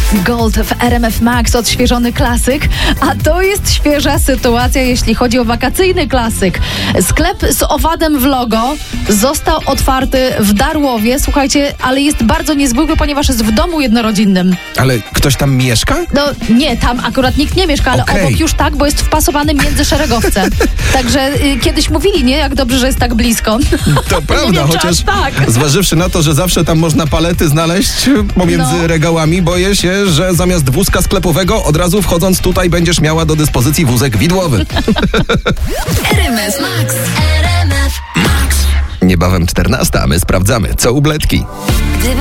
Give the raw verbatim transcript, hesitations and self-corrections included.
Gold w R M F Max, odświeżony klasyk, a to jest świeża sytuacja, jeśli chodzi o wakacyjny klasyk. Sklep z owadem w logo został otwarty w Darłowie, słuchajcie, ale jest bardzo niezwykły, ponieważ jest w domu jednorodzinnym. Ale ktoś tam mieszka? No nie, tam akurat nikt nie mieszka, ale Okej. obok już tak, bo jest wpasowany między szeregowce. Także y, kiedyś mówili, nie? Jak dobrze, że jest tak blisko. To prawda, wiem, czy chociaż aż tak. zważywszy na to, że zawsze tam można palety znaleźć pomiędzy No. regałami, boję się, że zamiast wózka sklepowego od razu wchodząc tutaj będziesz miała do dyspozycji wózek widłowy. R M F Max. R M F Max. Niebawem czternasta, a my sprawdzamy, co u Bledki.